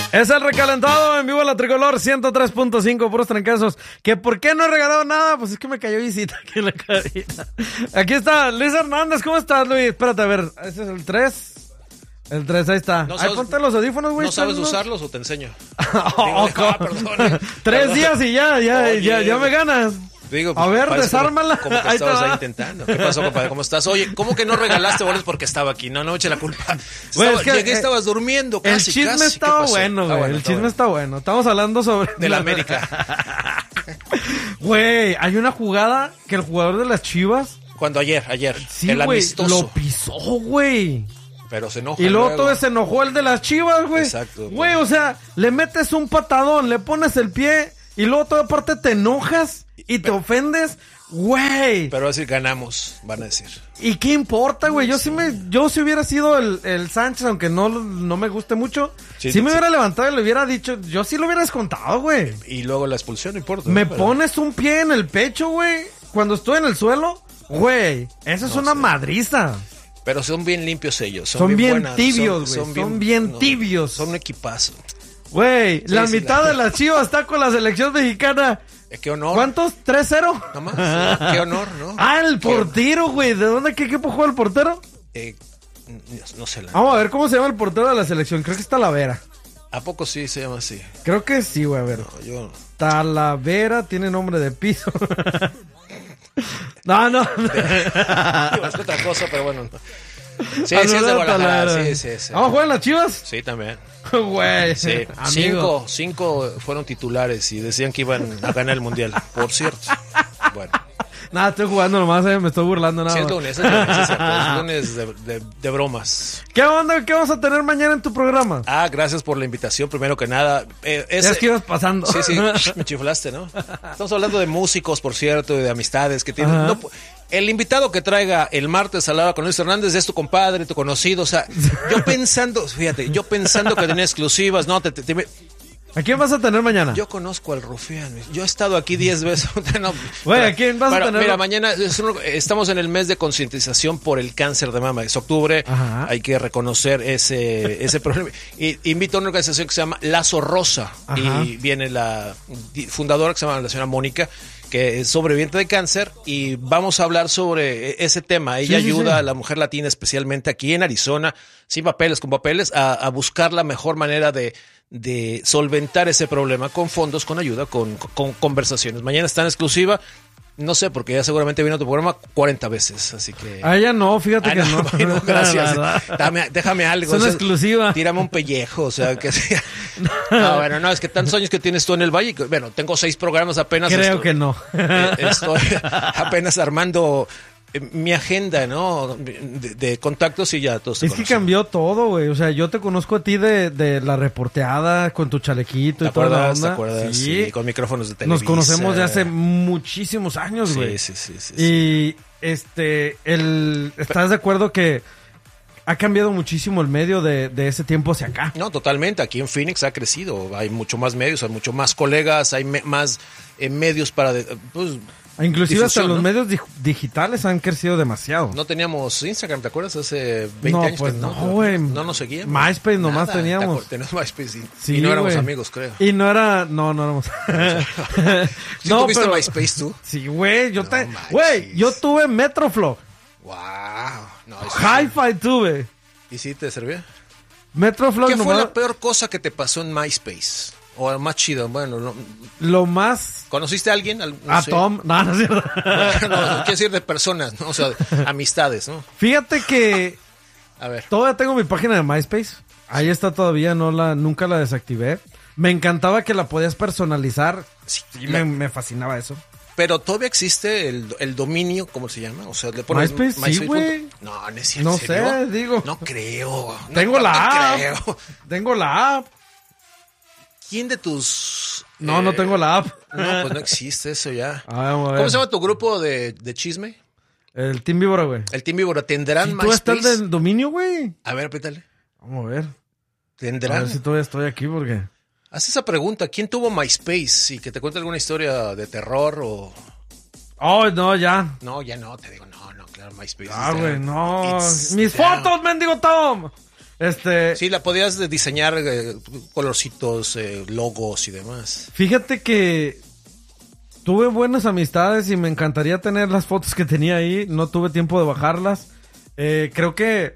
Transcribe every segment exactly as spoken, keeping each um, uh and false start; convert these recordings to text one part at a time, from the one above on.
Es el recalentado en vivo la Tricolor ciento tres punto cinco, puros trancazos. ¿Que por qué no he regalado nada? Pues es que me cayó visita aquí en la cabina. Aquí está Luis Hernández, ¿cómo estás, Luis? Espérate, a ver, ¿ese es el tres? El tres, ahí está. No ahí sabes, ponte los audífonos, güey. ¿No sabes usarlos o te enseño? oh, Digo, ah, perdón. Tres Perdón. días y ya, ya, Oye, ya, ya me ganas. Digo, a ver, desármala. Como, como que ahí estabas te ahí va. intentando. ¿Qué pasó, compadre? ¿Cómo estás? Oye, ¿cómo que no regalaste boletos porque estaba aquí? No, no eche la culpa. Güey, Estaba, es que, llegué, eh, estabas durmiendo casi, El chisme casi. estaba bueno, güey. bueno, el chisme bueno. está bueno. Estamos hablando sobre... De la América. Güey, hay una jugada que el jugador de las Chivas... Cuando ayer, ayer. Sí, el güey, amistoso. lo pisó, güey. Pero se enoja. Y luego, luego todo se enojó el de las Chivas, güey. Exacto. Güey, o sea, le metes un patadón, le pones el pie y luego toda parte te enojas y te ofendes. Güey. Pero así ganamos, van a decir. ¿Y qué importa, güey? Yo sí me, yo si hubiera sido el, el Sánchez, aunque no, no me guste mucho, sí, sí me sí. hubiera levantado y le hubiera dicho, yo sí lo hubiera descontado, güey. Y luego la expulsión, no importa. Me ¿no? pones un pie en el pecho, güey, cuando estoy en el suelo, güey, eso es no una sé. madriza. Pero son bien limpios ellos. Son, son bien, bien buenas, tibios, güey. Son, Son, bien, bien no, tibios. Son un equipazo. Güey, sí, la sí, mitad la... de las Chivas está con la selección mexicana. Qué honor. ¿Cuántos? ¿tres cero? Nada más. Sí. Qué honor, ¿no? Ah, el portero, güey. ¿De dónde, qué equipo juega el portero? Eh, no sé. La... Vamos a ver cómo se llama el portero de la selección. Creo que es Talavera. ¿A poco sí se llama así? Creo que sí, güey. A ver. No, yo... Talavera tiene nombre de piso. no, no. Es otra cosa, pero bueno. Sí, sí, es de Guadalajara. Sí, sí, sí. ¿Vamos a jugar en las Chivas? Sí, también. Güey. Sí. Cinco, cinco fueron titulares y decían que iban a ganar el mundial. Por cierto. Bueno. Nada, estoy jugando nomás, eh, me estoy burlando nada. Sí, es lunes, es lunes, es, es lunes de, de, de bromas. ¿Qué onda? ¿Qué vamos a tener mañana en tu programa? Ah, gracias por la invitación, primero que nada. Eh, ese... Ya es que ibas pasando. Sí, sí, me chiflaste, ¿no? Estamos hablando de músicos, por cierto, y de amistades que tienen... No, el invitado que traiga el martes a la hora con Luis Hernández es tu compadre, tu conocido, o sea, yo pensando, fíjate, yo pensando que tenía exclusivas, no, te... te, te ¿A quién vas a tener mañana? Yo conozco al Rufián. Yo he estado aquí diez veces. no, Güey, ¿a quién vas para, a tener? Mira, mañana es un, estamos en el mes de concientización por el cáncer de mama. Es octubre. Ajá. Hay que reconocer ese, ese problema. Y invito a una organización que se llama Lazo Rosa. Ajá. Y viene la fundadora que se llama la señora Mónica, que es sobreviviente de cáncer, y vamos a hablar sobre ese tema. Ella sí, ayuda sí, sí. a la mujer latina, especialmente aquí en Arizona, sin papeles, con papeles, a, a buscar la mejor manera de, de solventar ese problema con fondos, con ayuda, con, con conversaciones. Mañana está en exclusiva. No sé, porque ya seguramente vino a tu programa cuarenta veces, así que... Ah, ya no, fíjate ah, que no. no. no gracias. Dame, déjame algo. Es una o sea, exclusiva. Tírame un pellejo, o sea, que sea... No, bueno, no, es que tantos años que tienes tú en el Valle, bueno, tengo seis programas apenas. Creo estoy, que no. Estoy apenas armando mi agenda, ¿no? De, de contactos y ya todos. Es que cambió todo, güey. O sea, yo te conozco a ti de, de la reporteada con tu chalequito y toda la onda. ¿Te acuerdas? Sí. sí, con micrófonos de Televisa. Nos conocemos de hace muchísimos años, güey. Sí, sí, sí, sí, Y, sí. este, el, ¿estás de acuerdo que ha cambiado muchísimo el medio de, de ese tiempo hacia acá? No, totalmente. Aquí en Phoenix ha crecido. Hay mucho más medios, hay mucho más colegas, hay me, más eh, medios para... De, pues, inclusive hasta los ¿no? medios di- digitales han crecido demasiado. No teníamos Instagram, ¿te acuerdas? Hace veinte no, años. Pues que no, güey. No, no nos seguían. MySpace nomás Nada, teníamos. Teníamos MySpace y, sí, y no éramos wey. amigos, creo. Y no era... No, no éramos... ¿Sí no, tuviste pero... MySpace tú? Sí, güey. Yo, no, te... Güey, yo tuve Metroflog. Wow. No, Hi-Fi tuve. ¿Y sí te servía? Metroflog ¿Qué fue nomás... la peor cosa que te pasó en MySpace? O más chido, bueno, no. Lo más... ¿Conociste a alguien? No a sé. Tom, no, no es cierto. No, no, quiero decir de personas, ¿no? O sea, amistades, ¿no? Fíjate que... A ver. Todavía tengo mi página de MySpace. Ahí está todavía, no la, nunca la desactivé. Me encantaba que la podías personalizar. Sí, me, me fascinaba eso. Pero todavía existe el, el dominio, ¿cómo se llama? O sea, le pones MySpace, MySpace sí, güey. No, no es cierto. No sé, digo. No creo. Tengo no, la no app. Creo. Tengo la app. ¿Quién de tus...? No, eh, no tengo la app. No, pues no existe eso ya. A ver, vamos a ver. ¿Cómo se llama tu grupo de, de chisme? El Team Víbora, güey. El Team Víbora. ¿Tendrán si MySpace? ¿Tú estás del dominio, güey? A ver, apriétale. Vamos a ver. ¿Tendrán? A ver si todavía estoy aquí, porque... Haz esa pregunta. ¿Quién tuvo MySpace? Y que te cuente alguna historia de terror o... Oh, no, ya. No, ya no. Te digo, no, no, claro, MySpace. Ah, güey, no. It's Mis down. fotos, mendigo Tom. Este, sí, la podías diseñar eh, colorcitos, eh, logos y demás. Fíjate que tuve buenas amistades y me encantaría tener las fotos que tenía ahí. No tuve tiempo de bajarlas. Eh, creo que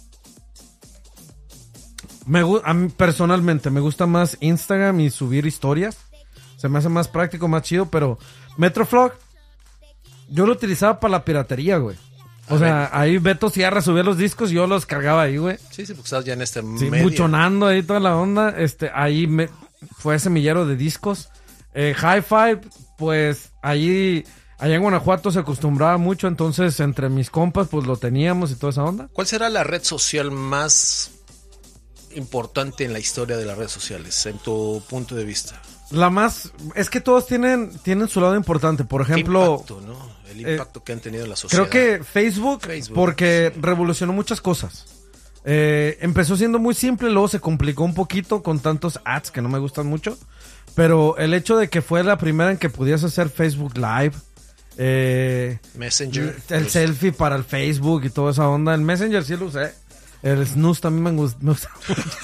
me, a mí personalmente me gusta más Instagram y subir historias. Se me hace más práctico, más chido, pero Metroflog yo lo utilizaba para la piratería, güey. O a sea, ver. Ahí Beto Sierra subía los discos y yo los cargaba ahí, güey. Sí, sí, porque estás ya en este sí, medio. Buchonando ahí toda la onda. Este, ahí me, fue semillero de discos. Eh, Hi-Fi, pues, ahí, allá en Guanajuato se acostumbraba mucho, entonces entre mis compas, pues lo teníamos y toda esa onda. ¿Cuál será la red social más importante en la historia de las redes sociales, en tu punto de vista? La más, es que todos tienen, tienen su lado importante. Por ejemplo, el impacto, ¿no? El impacto eh, que han tenido en la sociedad. Creo que Facebook, Facebook porque sí. revolucionó muchas cosas. Eh, empezó siendo muy simple, luego se complicó un poquito con tantos ads que no me gustan mucho. Pero el hecho de que fue la primera en que pudieras hacer Facebook Live, eh, Messenger, el pues. selfie para el Facebook y toda esa onda. El Messenger sí lo usé. El snooze también me gusta. Me gusta.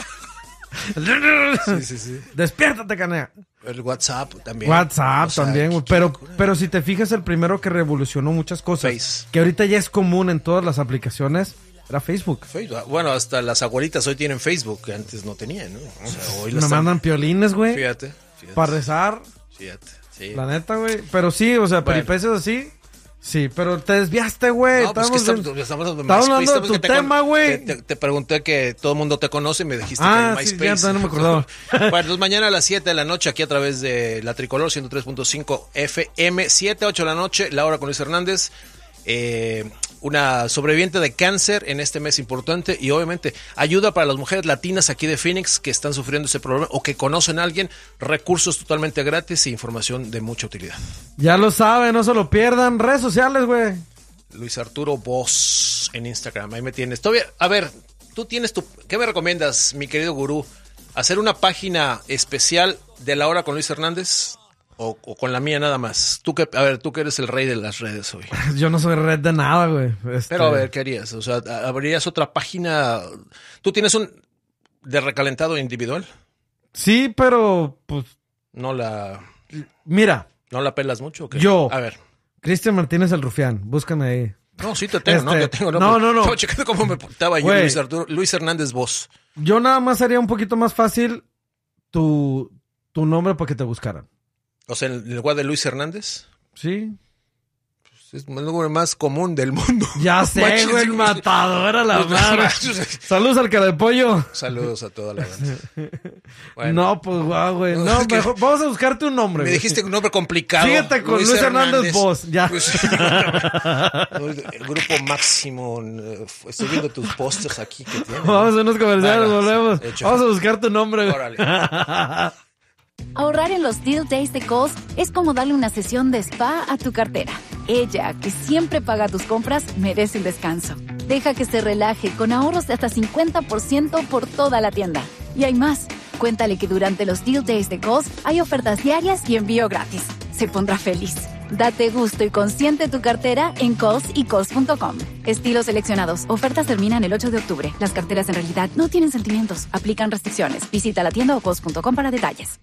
Sí, sí, sí. Despiértate, canea. El WhatsApp también. WhatsApp o sea, también, güey. Pero, pero si te fijas, el primero que revolucionó muchas cosas, Face. que ahorita ya es común en todas las aplicaciones, era Facebook. Facebook. Bueno, hasta las abuelitas hoy tienen Facebook, que antes no tenían, ¿no? O sea, hoy Me mandan piolines, güey. Fíjate, fíjate. Para rezar. Fíjate, sí. La neta, güey. Pero sí, o sea, bueno. peripecias así. Sí, pero te desviaste, güey. No, pues que estamos, en... estamos hablando de Estamos hablando de tu te tema, güey. Te, te, te pregunté que todo el mundo te conoce y me dijiste ah, que hay sí, MySpace. Ya, no me acordaba. Bueno, entonces mañana a las siete de la noche aquí a través de La Tricolor ciento tres punto cinco F M, siete a ocho de la noche, La Hora con Luis Hernández. Eh, una sobreviviente de cáncer en este mes importante y obviamente ayuda para las mujeres latinas aquí de Phoenix que están sufriendo ese problema o que conocen a alguien, recursos totalmente gratis e información de mucha utilidad. Ya lo saben, no se lo pierdan. Redes sociales, güey. Luis Arturo Voz en Instagram, ahí me tienes. Todavía, a ver, tú tienes tu, ¿qué me recomiendas, mi querido gurú? ¿Hacer una página especial de La Hora con Luis Hernández? O, o con la mía nada más. Tú que, a ver, tú que eres el rey de las redes hoy. Yo no soy red de nada, güey. Este... Pero a ver, ¿qué harías? O sea, ¿abrirías otra página? ¿Tú tienes un de recalentado individual? Sí, pero pues... No la... Mira. ¿No la pelas mucho o qué? Yo. A ver. Cristian Martínez el Rufián. Búscame ahí. No, sí te tengo, este... no, yo tengo. No, no, no, no. Estaba checando cómo me portaba yo, Luis, Arturo, Luis Hernández Voz. Yo nada más haría un poquito más fácil tu, tu nombre para que te buscaran. O sea, ¿en lugar de Luis Hernández? Sí. Pues es el nombre más común del mundo. Ya sé, güey, el matador a la madre. Saludos al cara de pollo. Saludos a toda la banda. Bueno. No, pues guau, güey. No, es mejor, vamos a buscarte un nombre. Me güey. dijiste un nombre complicado. Síguete con Luis, Luis Hernández, Hernández Voz. Ya. Luis... el grupo Máximo. Estoy viendo tus pósters aquí que tienes. Vamos a unos comerciales, volvemos. Vamos a buscar tu nombre. Órale. Ahorrar en los Deal Days de Kohl's es como darle una sesión de spa a tu cartera. Ella, que siempre paga tus compras, merece un descanso. Deja que se relaje con ahorros de hasta cincuenta por ciento por toda la tienda. Y hay más. Cuéntale que durante los Deal Days de Kohl's hay ofertas diarias y envío gratis. Se pondrá feliz. Date gusto y consiente tu cartera en Kohl's y Kohl's punto com. Estilos seleccionados. Ofertas terminan el ocho de octubre. Las carteras en realidad no tienen sentimientos. Aplican restricciones. Visita la tienda o Kohl's punto com para detalles.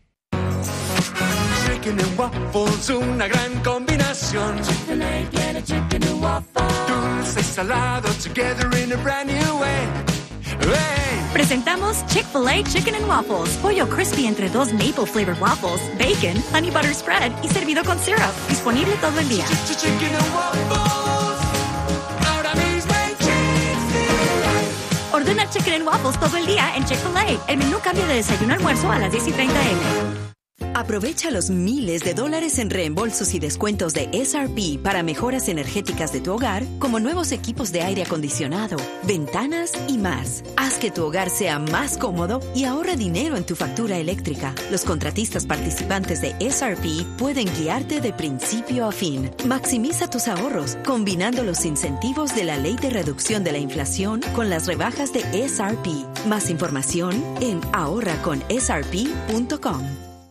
Chicken and waffles, una gran combinación. Chick-fil-A, get a chicken and waffle. Dulce y salado together in a brand new way. Hey. Presentamos Chick-fil-A Chicken and Waffles. Pollo crispy entre dos maple flavored waffles, bacon, honey butter spread y servido con syrup. Disponible todo el día. Chicken and waffles. Ahora mismo en Chick-fil-A. Ordena Chicken and Waffles todo el día en Chick-fil-A. El menú cambia de desayuno a almuerzo a las diez y treinta eme. Aprovecha los miles de dólares en reembolsos y descuentos de S R P para mejoras energéticas de tu hogar, como nuevos equipos de aire acondicionado, ventanas y más. Haz que tu hogar sea más cómodo y ahorra dinero en tu factura eléctrica. Los contratistas participantes de S R P pueden guiarte de principio a fin. Maximiza tus ahorros combinando los incentivos de la Ley de Reducción de la Inflación con las rebajas de S R P. Más información en ahorra con S R P punto com.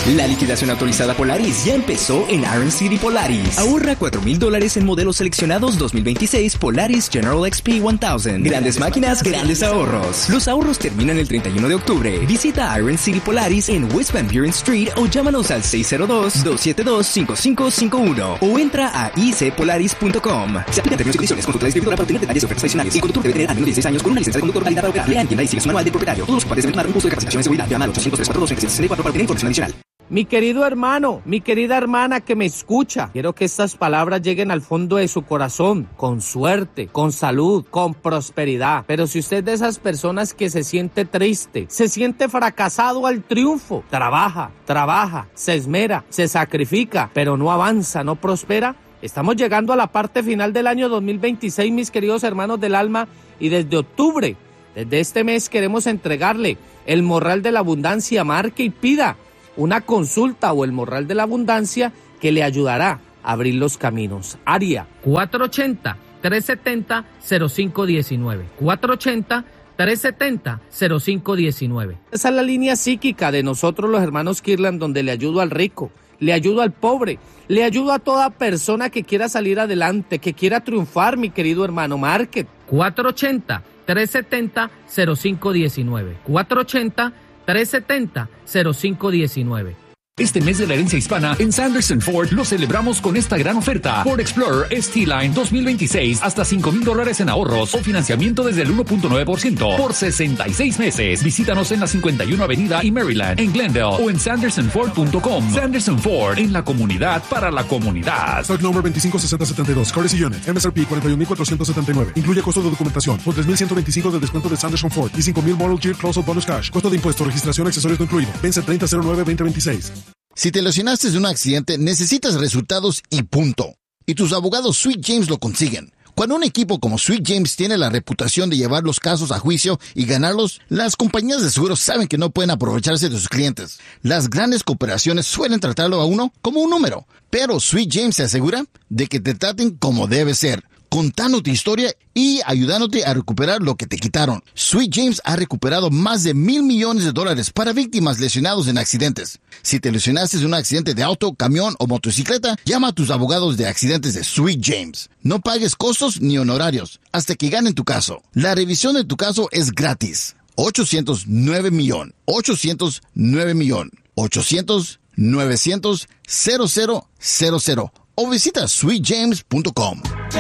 La liquidación autorizada Polaris ya empezó en Iron City Polaris. Ahorra cuatro mil dólares en modelos seleccionados dos mil veintiséis Polaris General X P mil. Grandes máquinas, grandes ahorros. Los ahorros terminan el treinta y uno de octubre. Visita Iron City Polaris en West Van Buren Street o llámanos al seis cero dos, dos siete dos, cinco cinco cinco uno o entra a i c polaris punto com. Se aplican términos y condiciones. Consulta la distribuidora para obtener detalles de ofertas adicionales. El conductor debe tener al menos dieciséis años con una licencia de conductor válida para operar. Lea, entienda y siga su manual del propietario. Todos los ocupantes deben tomar un curso de capacitación de seguridad. Llama al ocho cero tres cuatro dos, seis seis cuatro para obtener información adicional. Mi querido hermano, mi querida hermana que me escucha, quiero que estas palabras lleguen al fondo de su corazón, con suerte, con salud, con prosperidad. Pero si usted es de esas personas que se siente triste, se siente fracasado al triunfo, trabaja, trabaja, se esmera, se sacrifica, pero no avanza, no prospera, estamos llegando a la parte final del año dos mil veintiséis, mis queridos hermanos del alma, y desde octubre, desde este mes queremos entregarle el morral de la abundancia. Marque y pida una consulta o el morral de la abundancia que le ayudará a abrir los caminos. Área cuatro ocho cero, tres siete cero, cero cinco uno nueve. cuatro ocho cero, tres siete cero, cero cinco uno nueve. Esa es la línea psíquica de nosotros los hermanos Kirlan, donde le ayudo al rico, le ayudo al pobre, le ayudo a toda persona que quiera salir adelante, que quiera triunfar, mi querido hermano. Market cuatro ocho cero, tres siete cero, cero cinco uno nueve. cuatro ocho cero, tres siete cero, cero cinco uno nueve. Este mes de la herencia hispana, en Sanderson Ford lo celebramos con esta gran oferta. Ford Explorer S T-Line dos mil veintiséis, hasta cinco mil dólares en ahorros o financiamiento desde el uno punto nueve por ciento por sesenta y seis meses. Visítanos en la cincuenta y una Avenida y Maryland, en Glendale o en sanderson ford punto com. Sanderson Ford, en la comunidad para la comunidad. Stock number veinticinco sesenta setenta y dos, Courtesy Unit, M S R P cuarenta y un mil cuatrocientos setenta y nueve. Incluye costo de documentación, con tres mil ciento veinticinco de descuento de Sanderson Ford y cinco mil Model Year Close-Out Bonus Cash. Costo de impuesto, registración, accesorios no incluido. Vence treinta cero nueve veinte veintiséis. Si te lesionaste de un accidente, necesitas resultados y punto. Y tus abogados Sweet James lo consiguen. Cuando un equipo como Sweet James tiene la reputación de llevar los casos a juicio y ganarlos, las compañías de seguros saben que no pueden aprovecharse de sus clientes. Las grandes corporaciones suelen tratarlo a uno como un número, pero Sweet James se asegura de que te traten como debe ser, contando tu historia y ayudándote a recuperar lo que te quitaron. Sweet James ha recuperado más de mil millones de dólares para víctimas lesionados en accidentes. Si te lesionaste de un accidente de auto, camión o motocicleta, llama a tus abogados de accidentes de Sweet James. No pagues costos ni honorarios hasta que ganen tu caso. La revisión de tu caso es gratis. ochocientos nueve millón. ochocientos nueve millón. ochocientos novecientos cero cero cero cero. O visita sweet james punto com.